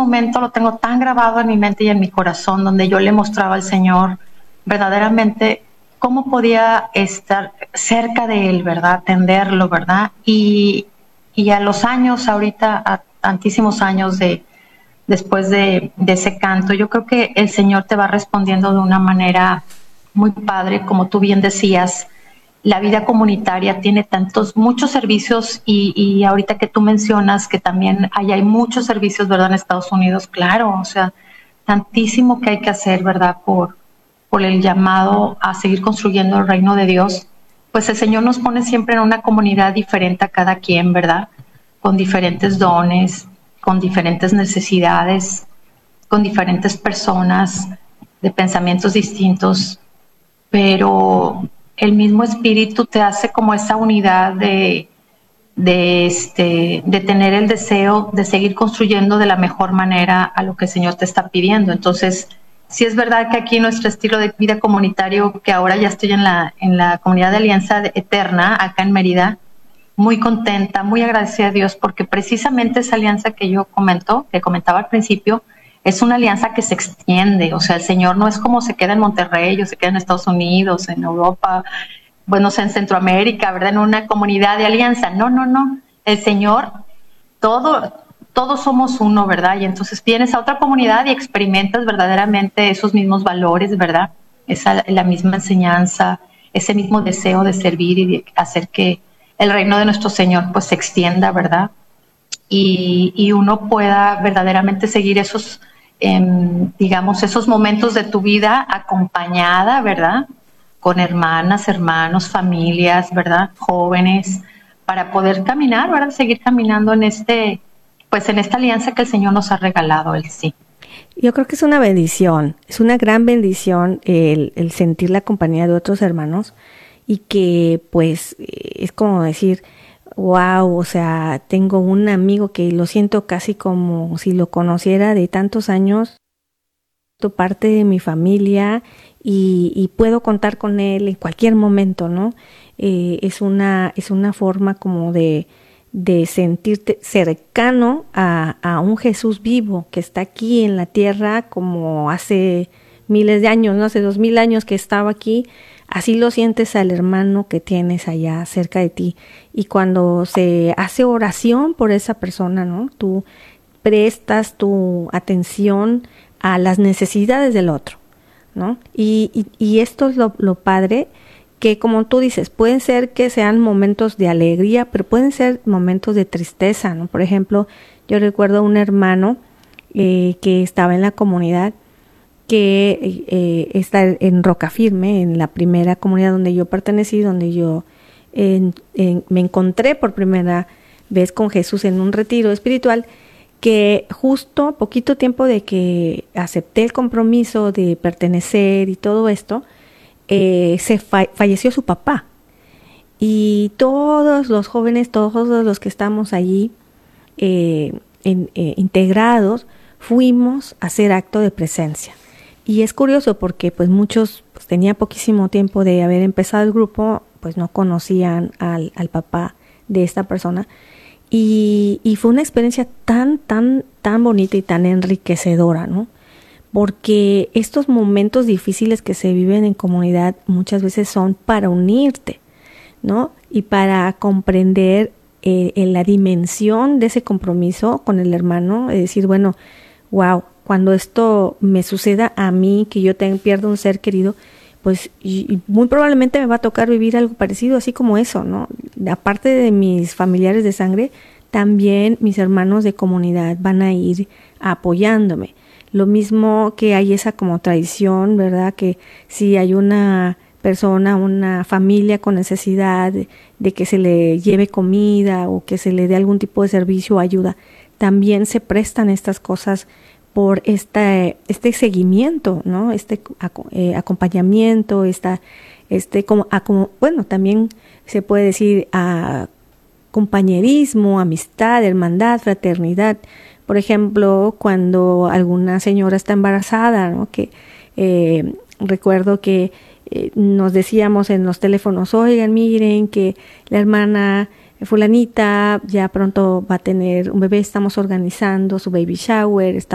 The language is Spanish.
momento lo tengo tan grabado en mi mente y en mi corazón, donde yo le mostraba al Señor verdaderamente cómo podía estar cerca de Él, ¿verdad? Atenderlo, ¿verdad? Y a los años, ahorita, a tantísimos años después de ese canto, yo creo que el Señor te va respondiendo de una manera muy padre, como tú bien decías. La vida comunitaria tiene muchos servicios y ahorita que tú mencionas que también hay muchos servicios, ¿verdad? En Estados Unidos, claro, o sea, tantísimo que hay que hacer, ¿verdad? Por el llamado a seguir construyendo el reino de Dios. Pues el Señor nos pone siempre en una comunidad diferente a cada quien, ¿verdad? Con diferentes dones, con diferentes necesidades, con diferentes personas de pensamientos distintos, pero el mismo espíritu te hace como esa unidad de tener el deseo de seguir construyendo de la mejor manera a lo que el Señor te está pidiendo. Entonces, sí es verdad que aquí nuestro estilo de vida comunitario, que ahora ya estoy en la comunidad de Alianza Eterna, acá en Mérida, muy contenta, muy agradecida a Dios, porque precisamente esa alianza que que comentaba al principio, es una alianza que se extiende. O sea, el Señor no es como se queda en Monterrey o se queda en Estados Unidos, en Europa, bueno, o sea, en Centroamérica, ¿verdad? En una comunidad de alianza. No, no, no. El Señor, todos somos uno, ¿verdad? Y entonces vienes a otra comunidad y experimentas verdaderamente esos mismos valores, ¿verdad? La misma enseñanza, ese mismo deseo de servir y de hacer que el reino de nuestro Señor pues se extienda, ¿verdad? Y uno pueda verdaderamente seguir digamos, esos momentos de tu vida acompañada, ¿verdad? Con hermanas, hermanos, familias, ¿verdad? Jóvenes, para poder caminar, ¿verdad? Seguir caminando pues en esta alianza que el Señor nos ha regalado, Él sí. Yo creo que es una bendición, es una gran bendición el sentir la compañía de otros hermanos y que pues es como decir, wow, o sea, tengo un amigo que lo siento casi como si lo conociera de tantos años, parte de mi familia y puedo contar con él en cualquier momento, ¿no? Es una forma como de sentirte cercano a un Jesús vivo que está aquí en la tierra como hace miles de años, ¿no? Hace 2000 años que estaba aquí. Así lo sientes al hermano que tienes allá cerca de ti. Y cuando se hace oración por esa persona, ¿no? Tú prestas tu atención a las necesidades del otro, ¿no? Y esto es lo padre, que como tú dices, pueden ser que sean momentos de alegría, pero pueden ser momentos de tristeza, ¿no? Por ejemplo, yo recuerdo un hermano que estaba en la comunidad, que está en Roca Firme, en la primera comunidad donde yo pertenecí, donde yo me encontré por primera vez con Jesús en un retiro espiritual, que justo poquito tiempo de que acepté el compromiso de pertenecer y todo esto, falleció su papá. Y todos los jóvenes, todos los que estamos allí integrados, fuimos a hacer acto de presencia. Y es curioso porque pues muchos, pues, tenía poquísimo tiempo de haber empezado el grupo, pues no conocían al papá de esta persona. Y fue una experiencia tan bonita y tan enriquecedora, ¿no? Porque estos momentos difíciles que se viven en comunidad muchas veces son para unirte, ¿no? Y para comprender la dimensión de ese compromiso con el hermano, es decir, bueno, wow, cuando esto me suceda a mí, que yo pierdo un ser querido, pues y muy probablemente me va a tocar vivir algo parecido, así como eso, ¿no? Aparte de mis familiares de sangre, también mis hermanos de comunidad van a ir apoyándome. Lo mismo que hay esa como tradición, ¿verdad? Que si hay una persona, una familia con necesidad de que se le lleve comida o que se le dé algún tipo de servicio o ayuda, también se prestan estas cosas por este seguimiento, ¿no? Acompañamiento, bueno, también se puede decir compañerismo, amistad, hermandad, fraternidad. Por ejemplo, cuando alguna señora está embarazada, ¿no? Que recuerdo que nos decíamos en los teléfonos, oigan, miren que la hermana fulanita ya pronto va a tener un bebé, estamos organizando su baby shower,